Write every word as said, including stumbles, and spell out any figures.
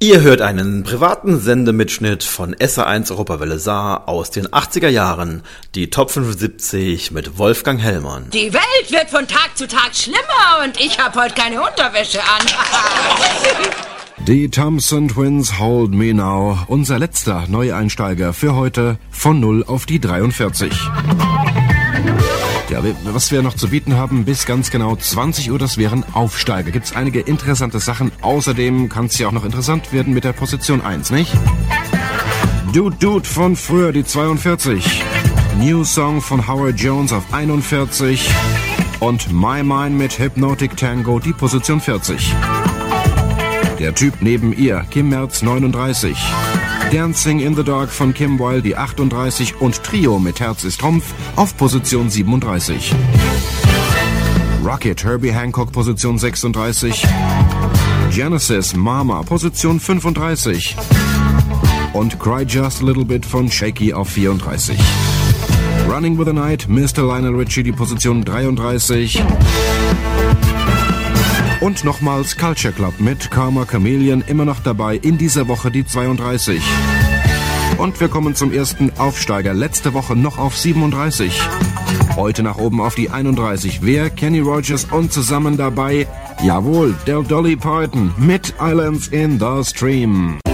Ihr hört einen privaten Sendemitschnitt von S R eins Europawelle Saar aus den achtziger Jahren, die Top fünfundsiebzig mit Wolfgang Hellmann. Die Welt wird von Tag zu Tag schlimmer und ich habe heute keine Unterwäsche an. Die Thompson Twins Hold Me Now, unser letzter Neueinsteiger für heute von null auf die dreiundvierzig. Ja, was wir noch zu bieten haben, bis ganz genau zwanzig Uhr, das wären Aufsteiger. Gibt's einige interessante Sachen. Außerdem kann es ja auch noch interessant werden mit der Position eins, nicht? Dude Dude von früher, die zweiundvierzig. New Song von Howard Jones auf einundvierzig. Und My Mind mit Hypnotic Tango, die Position vierzig. Der Typ neben ihr, Kim Merz, neununddreißig. Dancing in the Dark von Kim Wilde, die achtunddreißig. Und Trio mit Herz ist Trumpf auf Position siebenunddreißig. Rocket, Herbie Hancock, Position sechsunddreißig. Genesis, Mama, Position fünfunddreißig. Und Cry Just a Little Bit von Shaky auf vierunddreißig. Running with the Night, Mister Lionel Richie, die Position dreiunddreißig. Und nochmals Culture Club mit Karma Chameleon, immer noch dabei, in dieser Woche die zweiunddreißig. Und wir kommen zum ersten Aufsteiger, letzte Woche noch auf siebenunddreißig. Heute nach oben auf die einunddreißig. Wer? Kenny Rogers und zusammen dabei, jawohl, der Dolly Parton mit Islands in the Stream.